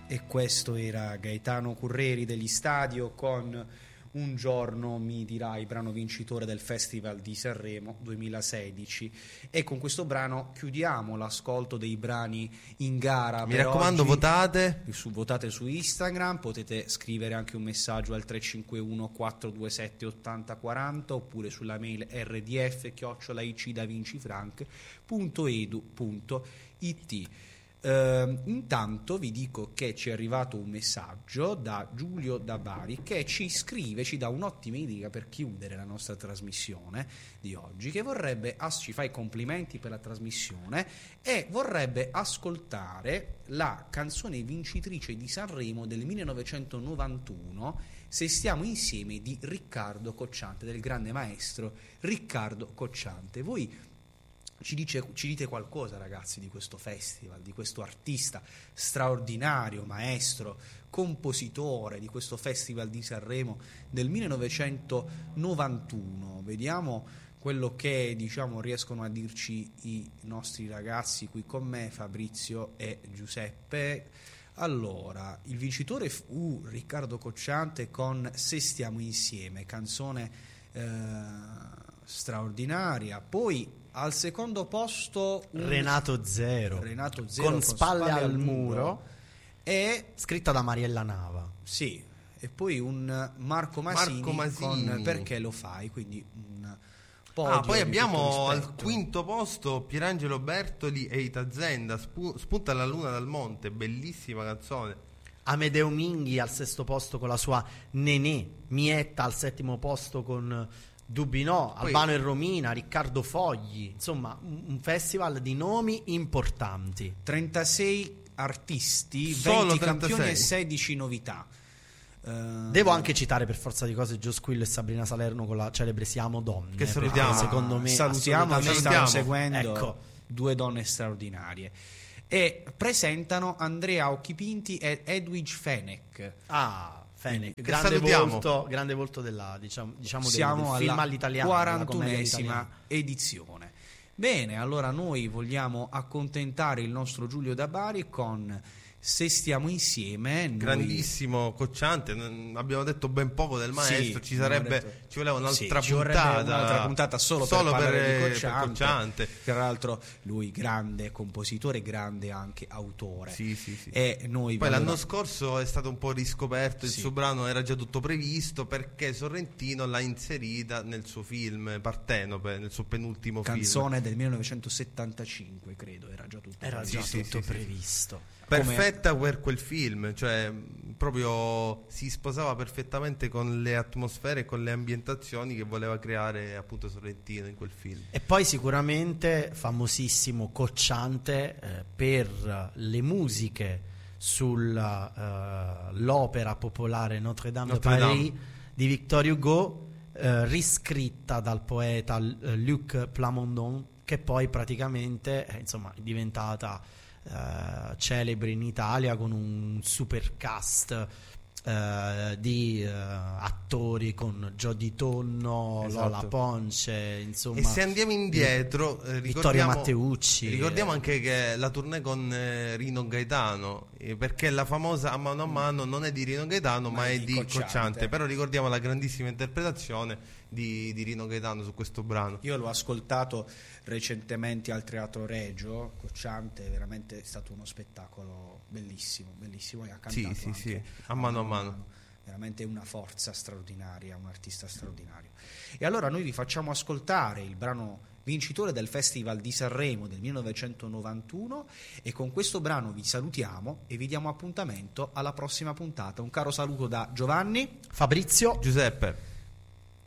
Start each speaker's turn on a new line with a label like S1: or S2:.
S1: E questo era Gaetano Curreri degli Stadio con Un giorno mi dirai, brano vincitore del Festival di Sanremo 2016. E con questo brano chiudiamo l'ascolto dei brani in gara.
S2: Mi raccomando, oggi.
S1: Votate su Instagram, potete scrivere anche un messaggio al 351 427 8040 oppure sulla mail rdf@icdavincifranc.edu.it. Intanto vi dico che ci è arrivato un messaggio da Giulio da Bari che ci scrive, ci dà un'ottima idea per chiudere la nostra trasmissione di oggi, che vorrebbe ci fa i complimenti per la trasmissione e vorrebbe ascoltare la canzone vincitrice di Sanremo del 1991, Se stiamo insieme, di Riccardo Cocciante, del grande maestro Riccardo Cocciante. Voi ci dite qualcosa, ragazzi, di questo festival, di questo artista straordinario, maestro, compositore di questo Festival di Sanremo del 1991. Vediamo quello che, diciamo, riescono a dirci i nostri ragazzi qui con me, Fabrizio e Giuseppe. Allora, il vincitore fu Riccardo Cocciante con Se stiamo insieme, canzone straordinaria. Poi al secondo posto
S3: Renato Zero con Spalle al muro,
S1: e
S3: scritta da Mariella Nava.
S1: Sì, e poi un Marco Masini con Perché lo fai, quindi un podio.
S2: Poi abbiamo al quinto posto Pierangelo Bertoli e Ita Zenda, Spunta la luna dal monte, bellissima canzone.
S3: Amedeo Minghi al sesto posto con la sua Nenè, Mietta al settimo posto con Dubbi no, Albano e Romina, Riccardo Fogli, insomma un festival di nomi importanti.
S1: 36 artisti,
S2: solo
S1: 20
S2: 36.
S1: campioni e 16 novità.
S3: Devo anche citare per forza di cose Gio Squillo e Sabrina Salerno con la celebre Siamo Donne,
S2: che salutiamo,
S3: secondo me
S1: salutiamo, ci stanno seguendo,
S3: ecco.
S1: Due donne straordinarie. E presentano Andrea Occhipinti e Edwige Fenech.
S3: Fenech, grande volto della, diciamo
S1: siamo
S3: del film
S1: alla
S3: all'italiana,
S1: 41esima edizione. Bene, allora noi vogliamo accontentare il nostro Giulio da Bari con Se stiamo insieme.
S2: Grandissimo Cocciante, abbiamo detto ben poco del maestro,
S1: Sì,
S2: ci voleva un'altra
S1: puntata solo per parlare di Cocciante. Tra l'altro lui grande compositore, grande anche autore.
S2: Sì.
S1: E noi
S2: poi l'anno scorso è stato un po' riscoperto, il suo brano era già tutto previsto perché Sorrentino l'ha inserita nel suo film Partenope, nel suo penultimo
S1: canzone del 1975, credo, era già tutto
S3: previsto.
S2: Perfetta per quel film, cioè proprio si sposava perfettamente con le atmosfere e con le ambientazioni che voleva creare appunto Sorrentino in quel film.
S3: E poi sicuramente famosissimo Cocciante per le musiche sull'opera popolare Notre Dame de Paris di Victor Hugo, riscritta dal poeta Luc Plamondon, che poi praticamente è diventata celebre in Italia con un super cast di attori con Jody Tonno, Lola Ponce, insomma.
S2: E se andiamo indietro,
S3: Vittorio Matteucci,
S2: ricordiamo anche che la tournée con Rino Gaetano, perché la famosa A mano a mano non è di Rino Gaetano ma è di Cocciante, però ricordiamo la grandissima interpretazione di Rino Gaetano su questo brano.
S1: Io l'ho ascoltato recentemente al Teatro Regio. Cocciante veramente è stato uno spettacolo bellissimo e ha cantato anche
S2: a mano a mano,
S1: veramente una forza straordinaria, un artista straordinario. E allora noi vi facciamo ascoltare il brano vincitore del Festival di Sanremo del 1991 e con questo brano vi salutiamo e vi diamo appuntamento alla prossima puntata. Un caro saluto da Giovanni,
S3: Fabrizio,
S2: Giuseppe.